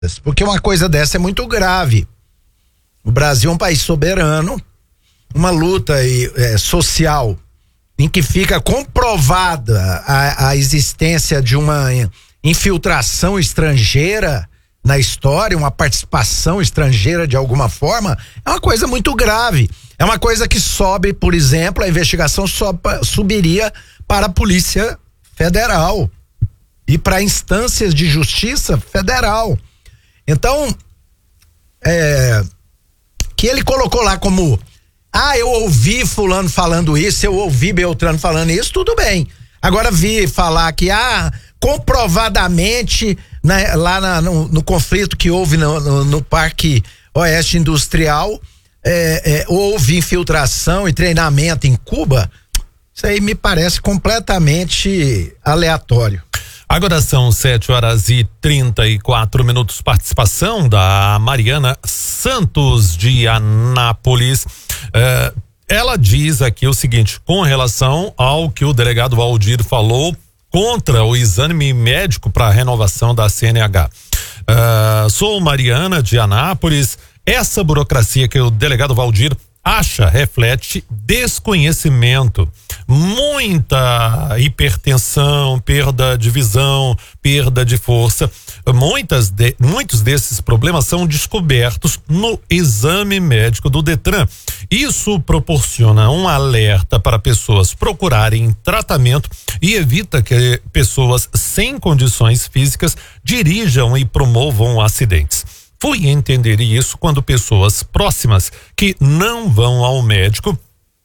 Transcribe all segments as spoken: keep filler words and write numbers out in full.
porque uma coisa dessa é muito grave. O Brasil é um país soberano, uma luta é, social em que fica comprovada a, a existência de uma infiltração estrangeira na história, uma participação estrangeira de alguma forma, é uma coisa muito grave. É uma coisa que sobe, por exemplo, a investigação sobe, subiria para a Polícia Federal e para instâncias de justiça federal. Então, é, que ele colocou lá como, ah, eu ouvi fulano falando isso, eu ouvi Beltrano falando isso, tudo bem. Agora vi falar que, ah, comprovadamente, né, lá na, no, no conflito que houve no, no, no Parque Oeste Industrial, é, é, houve infiltração e treinamento em Cuba. Isso aí me parece completamente aleatório. Agora são sete horas e trinta e quatro minutos. Participação da Mariana Santos de Anápolis. É, ela diz aqui o seguinte, com relação ao que o delegado Valdir falou contra o exame médico para a renovação da C N H. Uh, sou Mariana de Anápolis. Essa burocracia que o delegado Valdir acha reflete desconhecimento, muita hipertensão, perda de visão, perda de força. Muitas de, muitos desses problemas são descobertos no exame médico do Detran. Isso proporciona um alerta para pessoas procurarem tratamento e evita que pessoas sem condições físicas dirijam e promovam acidentes. Fui entender isso quando pessoas próximas que não vão ao médico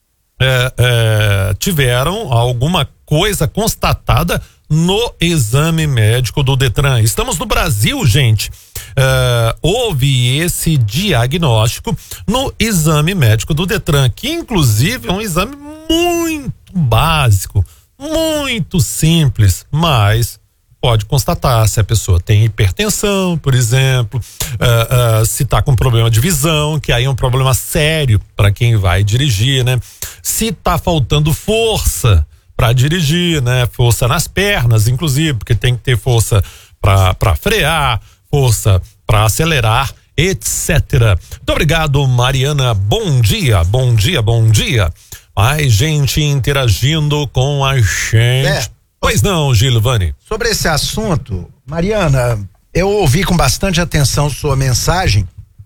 é, é, tiveram alguma coisa constatada no exame médico do Detran. Estamos no Brasil, gente. É, houve esse diagnóstico no exame médico do Detran, que inclusive é um exame muito básico, muito simples, mas pode constatar se a pessoa tem hipertensão, por exemplo, uh, uh, se está com problema de visão, que aí é um problema sério para quem vai dirigir, né? Se está faltando força para dirigir, né? Força nas pernas, inclusive, porque tem que ter força para frear, força para acelerar, etcétera. Muito obrigado, Mariana. Bom dia, bom dia, bom dia. Mais gente interagindo com a gente. É. Pois não, Gilvani. Sobre esse assunto, Mariana, eu ouvi com bastante atenção sua mensagem.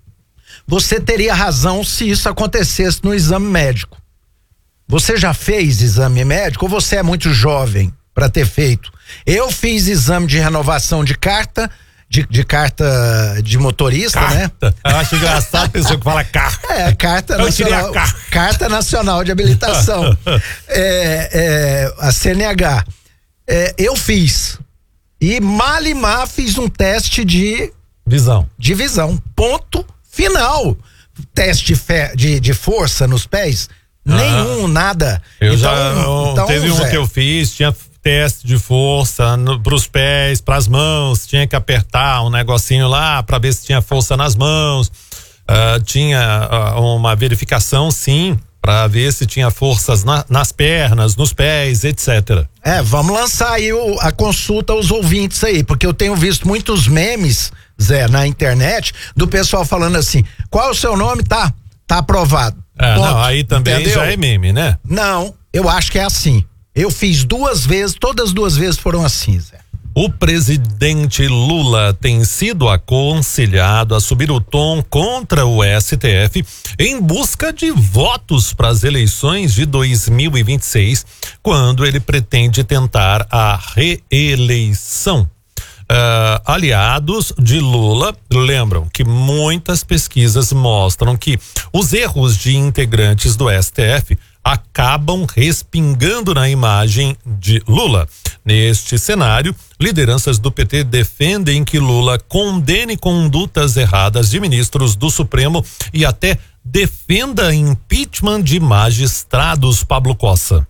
Você teria razão se isso acontecesse no exame médico. Você já fez exame médico ou você é muito jovem para ter feito? Eu fiz exame de renovação de carta, de, de carta de motorista, carta. né? Eu acho engraçado a pessoa que fala carta. É, carta Eu nacional, carta. carta nacional de habilitação. é, é, a C N H. É, eu fiz e mal e mal fiz um teste de visão, de visão, ponto final. Teste de, de, de força nos pés, ah, nenhum, nada. Eu então, já então, teve um Zé, que eu fiz, tinha teste de força no, pros pés, pras mãos, tinha que apertar um negocinho lá para ver se tinha força nas mãos, uh, tinha uh, uma verificação, sim, para ver se tinha forças na, nas pernas, nos pés, etcétera. É, vamos lançar aí o, a consulta aos ouvintes aí, porque eu tenho visto muitos memes, Zé, na internet, do pessoal falando assim, qual é o seu nome? Tá, tá aprovado. É, Ponto. Não, aí também Entendeu? Já é meme, né? Não, eu acho que é assim. Eu fiz duas vezes, todas as duas vezes foram assim, Zé. O presidente Lula tem sido aconselhado a subir o tom contra o S T F em busca de votos para as eleições de dois mil e vinte e seis, quando ele pretende tentar a reeleição. Uh, aliados de Lula lembram que muitas pesquisas mostram que os erros de integrantes do S T F acabam respingando na imagem de Lula. Neste cenário, lideranças do P T defendem que Lula condene condutas erradas de ministros do Supremo e até defenda impeachment de magistrados. Pablo Cossa.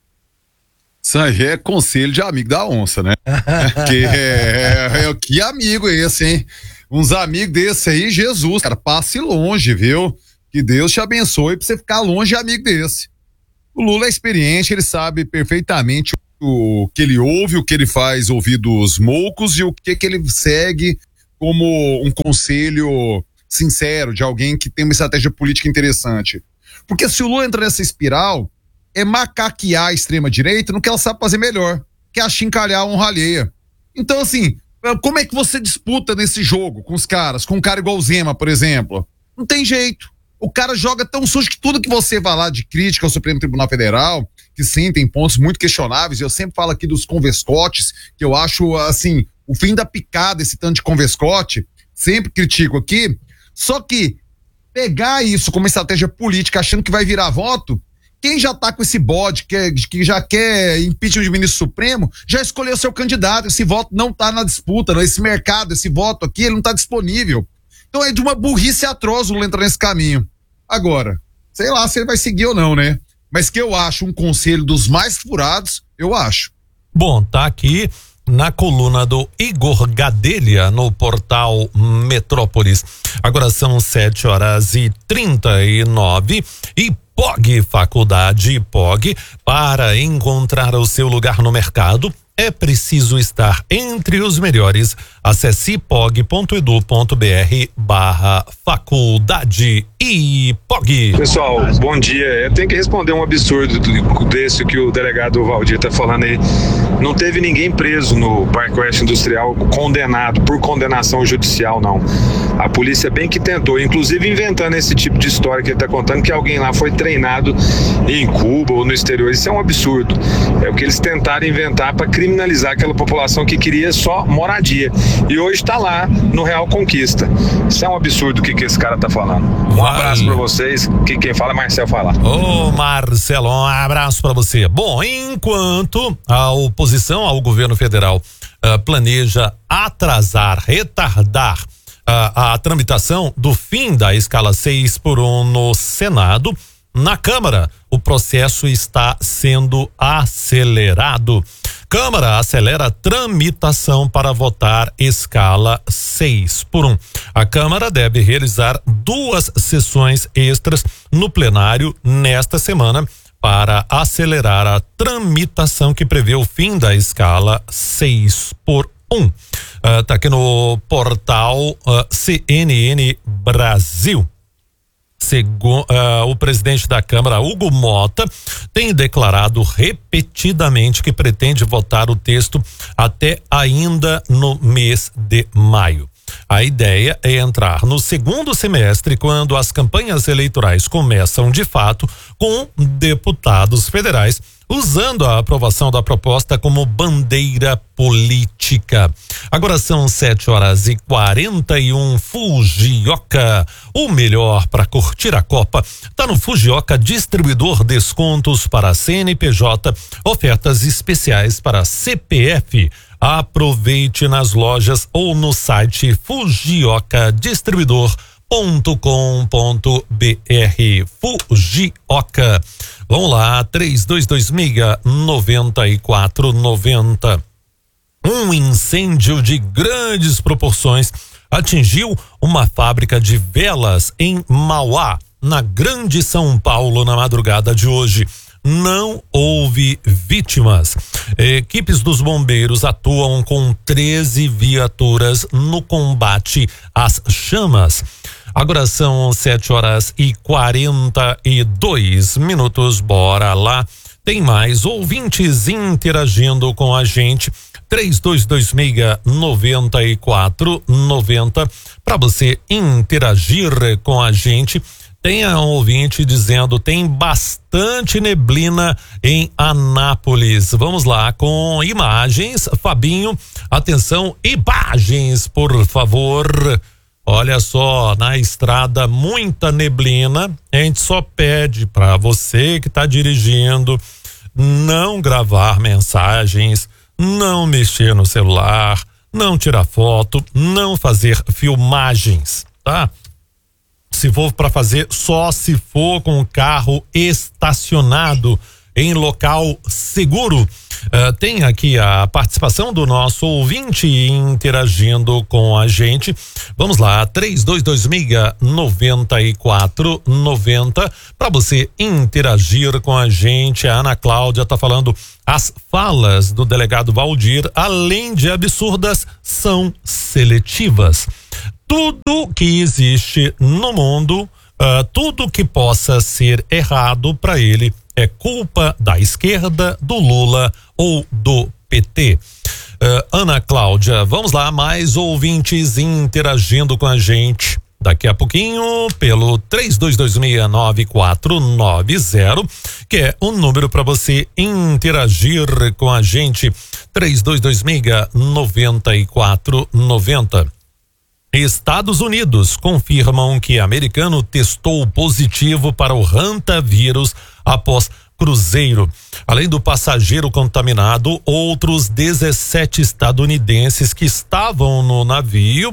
Isso aí é conselho de amigo da onça, né? que, é, é, é, que amigo é esse, hein? Uns amigos desse aí, Jesus, cara, passe longe, viu? Que Deus te abençoe pra você ficar longe de amigo desse. O Lula é experiente, ele sabe perfeitamente o que ele ouve, o que ele faz ouvir dos moucos e o que que ele segue como um conselho sincero de alguém que tem uma estratégia política interessante. Porque se o Lula entra nessa espiral, é macaquear a extrema-direita no que ela sabe fazer melhor, que é achincalhar a honra alheia. Então, assim, como é que você disputa nesse jogo com os caras, com um cara igual o Zema, por exemplo? Não tem jeito. O cara joga tão sujo que tudo que você vai lá de crítica ao Supremo Tribunal Federal, que sim, tem pontos muito questionáveis, eu sempre falo aqui dos convescotes, que eu acho, assim, o fim da picada, esse tanto de convescote, sempre critico aqui, só que pegar isso como estratégia política, achando que vai virar voto, quem já tá com esse bode, que, que já quer impeachment de ministro supremo, já escolheu seu candidato, esse voto não tá na disputa, esse mercado, esse voto aqui, ele não tá disponível. Então é de uma burrice atroz o Lula entrar nesse caminho. Agora, sei lá se ele vai seguir ou não, né? Mas que eu acho um conselho dos mais furados, eu acho. Bom, tá aqui na coluna do Igor Gadelha no portal Metrópolis. Agora são sete horas e trinta e nove e P O G, Faculdade P O G, para encontrar o seu lugar no mercado é preciso estar entre os melhores. Acesse pog.edu.br barra faculdade e P O G. Pessoal, bom dia. Eu tenho que responder um absurdo desse que o delegado Valdir tá falando aí. Não teve ninguém preso no Parque Oeste Industrial condenado por condenação judicial, não. A polícia bem que tentou, inclusive inventando esse tipo de história que ele tá contando, que alguém lá foi treinado em Cuba ou no exterior. Isso é um absurdo. É o que eles tentaram inventar para criminalizar aquela população que queria só moradia. E hoje está lá no Real Conquista. Isso é um absurdo o que, que esse cara tá falando. Um Vai. abraço para vocês. Que quem fala é Marcel Fala. Ô Marcelo, um abraço para você. Bom, enquanto a oposição ao governo federal uh, planeja atrasar, retardar uh, a tramitação do fim da escala seis por um no Senado, na Câmara o processo está sendo acelerado. Câmara acelera a tramitação para votar escala seis por um. A Câmara deve realizar duas sessões extras no plenário nesta semana para acelerar a tramitação que prevê o fim da escala seis por um. Uh, tá aqui no portal uh, C N N Brasil. Segundo, uh, o presidente da Câmara, Hugo Mota, tem declarado repetidamente que pretende votar o texto até ainda no mês de maio. A ideia é entrar no segundo semestre, quando as campanhas eleitorais começam de fato, com deputados federais usando a aprovação da proposta como bandeira política. Agora são sete horas e quarenta e um. Fujioka, o melhor para curtir a Copa tá no Fujioka, distribuidor, descontos para C N P J, ofertas especiais para C P F. Aproveite nas lojas ou no site fujioka distribuidor ponto com ponto br. Fujioka. Vamos lá, três dois dois seis, nove quatro nove zero. Um incêndio de grandes proporções atingiu uma fábrica de velas em Mauá, na Grande São Paulo, na madrugada de hoje. Não houve vítimas. Equipes dos bombeiros atuam com treze viaturas no combate às chamas. Agora são sete horas e quarenta e dois minutos. Bora lá. Tem mais ouvintes interagindo com a gente. três dois dois seis, nove quatro nove zero para você interagir com a gente. Tem um ouvinte dizendo: tem bastante neblina em Anápolis. Vamos lá com imagens. Fabinho, atenção, imagens, por favor. Olha só, na estrada muita neblina. A gente só pede para você que está dirigindo não gravar mensagens, não mexer no celular, não tirar foto, não fazer filmagens, tá? Se for para fazer, só se for com o carro estacionado. em local seguro. Uh, tem aqui a participação do nosso ouvinte interagindo com a gente. Vamos lá, três dois dois seis, nove quatro nove zero para você interagir com a gente. A Ana Cláudia tá falando: as falas do delegado Valdir, além de absurdas, são seletivas. Tudo que existe no mundo, uh, tudo que possa ser errado para ele é culpa da esquerda, do Lula ou do P T. Uh, Ana Cláudia, vamos lá, mais ouvintes interagindo com a gente daqui a pouquinho pelo três dois dois seis, nove quatro nove zero, que é o número para você interagir com a gente, três dois dois seis, nove quatro nove zero. Estados Unidos confirmam que americano testou positivo para o hantavírus após cruzeiro. Além do passageiro contaminado, outros dezessete estadunidenses que estavam no navio,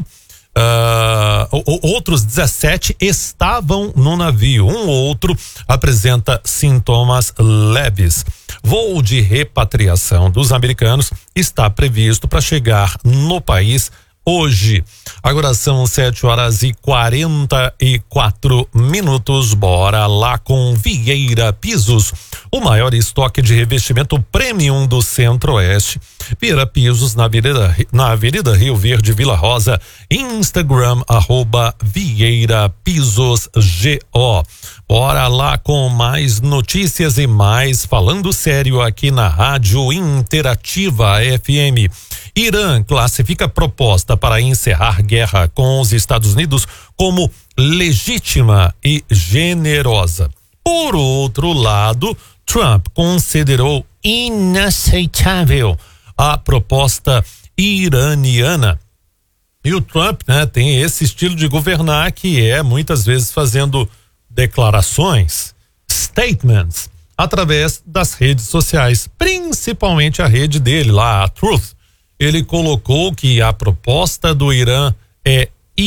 uh, outros dezessete estavam no navio. Um outro apresenta sintomas leves. Voo de repatriação dos americanos está previsto para chegar no país hoje. Agora são sete horas e quarenta e quatro minutos. Bora lá com Vieira Pisos, o maior estoque de revestimento premium do Centro-Oeste. Vieira Pisos na Avenida, na Avenida Rio Verde, Vila Rosa. Instagram, arroba Vieira Pisos G O. Bora lá com mais notícias e mais falando sério aqui na Rádio Interativa F M. Irã classifica proposta para encerrar guerra com os Estados Unidos como legítima e generosa. Por outro lado, Trump considerou inaceitável a proposta iraniana. E o Trump, né, tem esse estilo de governar que é muitas vezes fazendo declarações, statements, através das redes sociais, principalmente a rede dele lá, a Truth. Ele colocou que a proposta do Irã é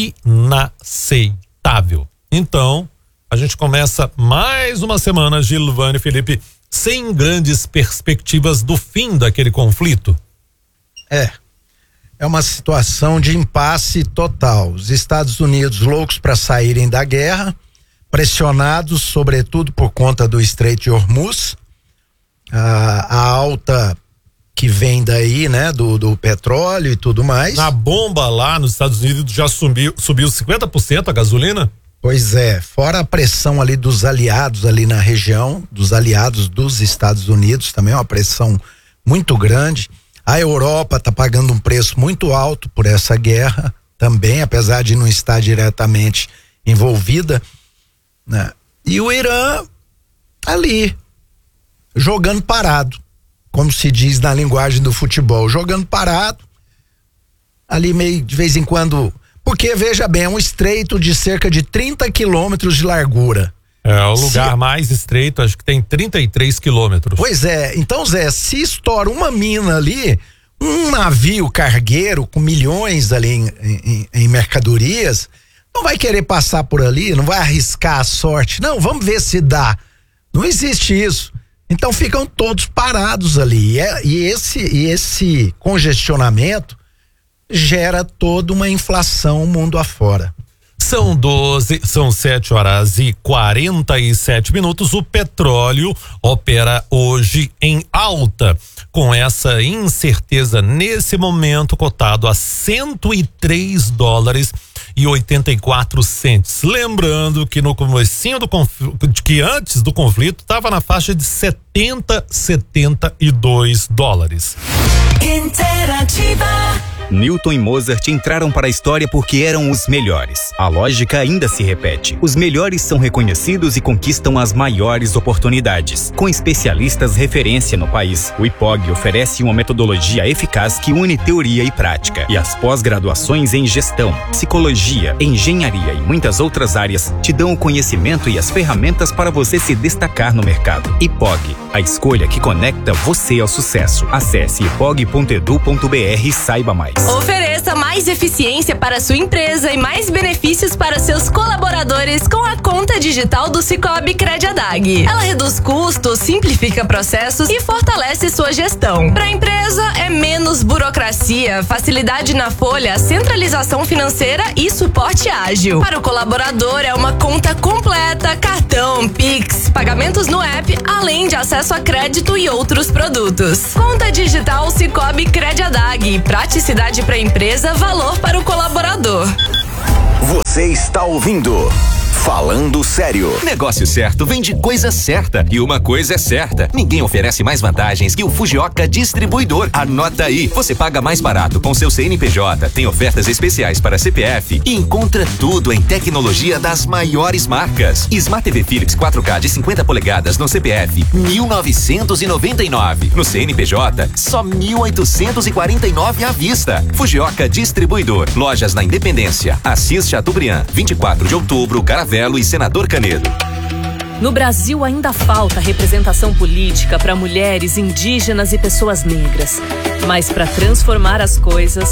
inaceitável. Então, a gente começa mais uma semana, Gilvane Felipe, sem grandes perspectivas do fim daquele conflito. É, é uma situação de impasse total. Os Estados Unidos loucos para saírem da guerra, pressionados sobretudo por conta do Estreito de Hormuz, a, a alta que vem daí, né, do, do petróleo e tudo mais. Na bomba lá nos Estados Unidos já subiu, subiu cinquenta por cento a gasolina? Pois é, fora a pressão ali dos aliados ali na região, dos aliados dos Estados Unidos, também é uma pressão muito grande. A Europa está pagando um preço muito alto por essa guerra também, apesar de não estar diretamente envolvida, né? E o Irã ali, jogando parado, como se diz na linguagem do futebol, jogando parado, ali meio de vez em quando, porque veja bem, é um estreito de cerca de trinta quilômetros de largura. É o lugar se... mais estreito, acho que tem trinta e três quilômetros. Pois é, então Zé, se estoura uma mina ali, um navio cargueiro com milhões ali em, em, em mercadorias, não vai querer passar por ali, não vai arriscar a sorte, não, vamos ver se dá. Não existe isso. Então ficam todos parados ali. E, e, esse, e esse congestionamento gera toda uma inflação mundo afora. São doze, são sete horas e quarenta e sete minutos. O petróleo opera hoje em alta, com essa incerteza nesse momento cotado a cento e três dólares e oitenta e quatro centes. Lembrando que no comecinho do conflito, que antes do conflito estava na faixa de setenta, setenta e dois dólares. Interativa. Newton e Mozart entraram para a história porque eram os melhores. A lógica ainda se repete. Os melhores são reconhecidos e conquistam as maiores oportunidades. Com especialistas referência no país, o I P O G oferece uma metodologia eficaz que une teoria e prática. E as pós-graduações em gestão, psicologia, engenharia e muitas outras áreas te dão o conhecimento e as ferramentas para você se destacar no mercado. I P O G, a escolha que conecta você ao sucesso. Acesse ipog ponto edu ponto br e saiba mais. Ofereça Ofereça mais eficiência para sua empresa e mais benefícios para seus colaboradores com a conta digital do Sicoob Crediadag. Ela reduz custos, simplifica processos e fortalece sua gestão. Para a empresa é menos burocracia, facilidade na folha, centralização financeira e suporte ágil. Para o colaborador é uma conta completa, cartão, Pix, pagamentos no app, além de acesso a crédito e outros produtos. Conta digital Sicoob Crediadag. Praticidade para a empresa, valor para o colaborador. Você está ouvindo Falando Sério. Negócio certo vem de coisa certa. E uma coisa é certa: ninguém oferece mais vantagens que o Fujioka Distribuidor. Anota aí. Você paga mais barato com seu C N P J, tem ofertas especiais para C P F e encontra tudo em tecnologia das maiores marcas. Smart T V Philips quatro K de cinquenta polegadas no C P F, mil novecentos e noventa e nove. No C N P J, só mil oitocentos e quarenta e nove à vista. Fujioka Distribuidor. Lojas na Independência, Assis Chateaubriand, vinte e quatro de outubro, Caravela e Senador Canedo. No Brasil ainda falta representação política para mulheres, indígenas e pessoas negras. Mas para transformar as coisas,